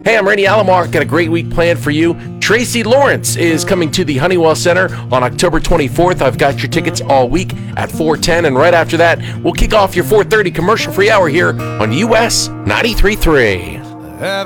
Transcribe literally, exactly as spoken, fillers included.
Hey, I'm Randy Alomar. Got a great week planned for you. Tracy Lawrence is coming to the Honeywell Center on October twenty-fourth. I've got your tickets all week at four ten, and right after that, we'll kick off your four thirty commercial-free hour here on U S ninety-three point three.